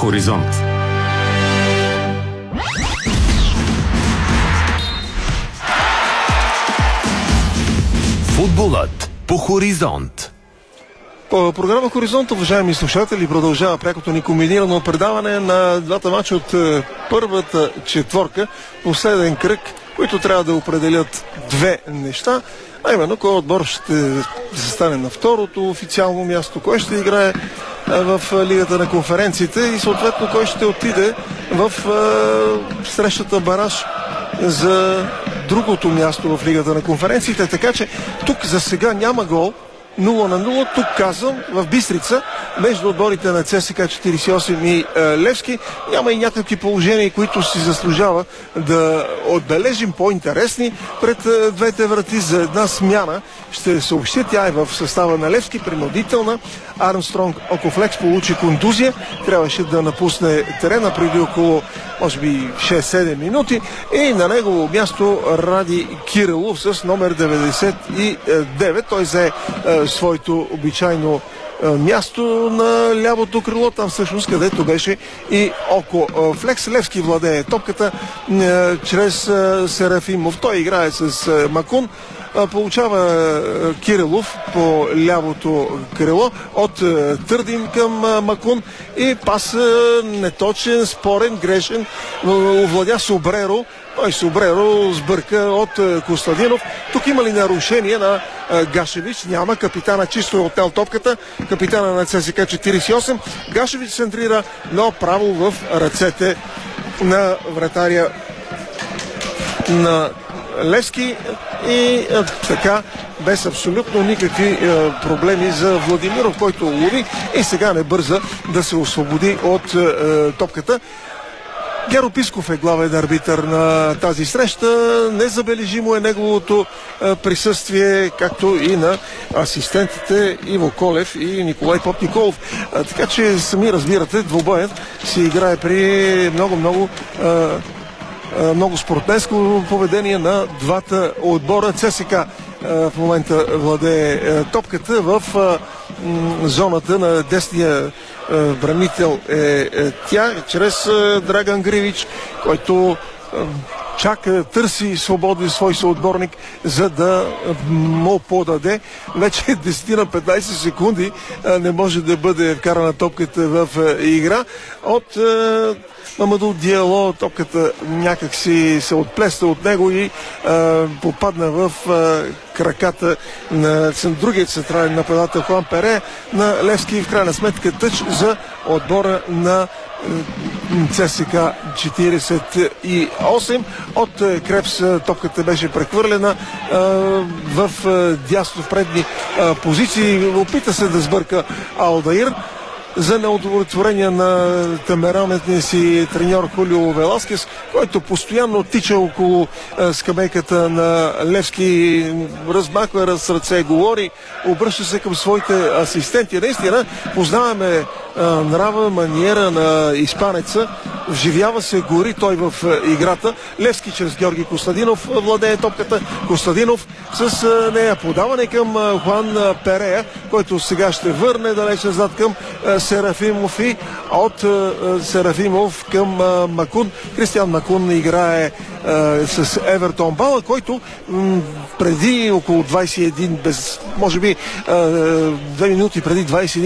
Хоризонт. Футболът по Хоризонт. По програма Хоризонт, уважаеми слушатели, продължава прякото ни комбинирано предаване на двата мача от първата четворка, последен кръг, които трябва да определят две неща, а именно кой отбор ще застане на второто официално място, кой ще играе в Лигата на конференциите и съответно кой ще отиде в срещата бараж за другото място в Лигата на конференциите. Така че тук за сега няма гол. 0-0, тук казвам, в Бистрица, между отборите на ЦСКА 48 и Левски. Няма и някакви положения, които си заслужава да отбележим по-интересни пред двете врати за една смяна. Ще съобщи, тя е в състава на Левски, принудителна. Армстронг Окофлекс получи контузия, трябваше да напусне терена преди около, може би, 6-7 минути и на негово място Ради Кирилов с номер 99. Той взе своето обичайно място на лявото крило, там всъщност където беше и Окофлекс. Левски владее топката чрез Серафимов. Той играе с Макун. Получава Кирилов по лявото крило от Търдин към Макун и пас неточен, спорен, грешен. Овладя Собреро. Той Собреро сбърка от Костадинов. Тук има ли нарушение на Гашевич? Няма. Капитана чисто е отнел топката. Капитана на ЦСКА 48. Гашевич центрира, но право в ръцете на вратаря на Левски и така без абсолютно никакви проблеми за Владимиров, който лови и сега не бърза да се освободи от топката. Геро Писков е главен арбитър на тази среща. Незабележимо е неговото присъствие, както и на асистентите Иво Колев и Николай Попниколов. Така че сами разбирате, двубоят се играе при много спортнеско поведение на двата отбора. ЦСКА в момента владее топката в зоната на десния бранител тя, чрез Драган Гривич, който чака, търси свободен свой съотборник, за да му подаде. Вече 10 на 15 секунди не може да бъде вкарана топката в игра. От Мамаду Диало топката някак си се отплеста от него и попадна в краката на другият централен нападател Хуан Пере на Левски. В крайна сметка тъч за отбора на ЦСКА 48. От Крепс топката беше прехвърлена в дясно в предни позиции. Опита се да сбърка Алдаир. За неудовлетворение на темпераментния си треньор Хулио Веласкес, който постоянно тича около скамейката на Левски, размахва с ръце, говори, обръща се към своите асистенти. Наистина познаваме нрава, маниера на испанеца, вживява се, гори той в играта. Левски чрез Георги Костадинов владее топката. Костадинов с нея подаване към Хуан Перея, който сега ще върне далеч назад към Серафимов и от Серафимов към Макун. Кристиан Макун играе с Евертон Бала, който преди около 21, може би 2 минути преди 21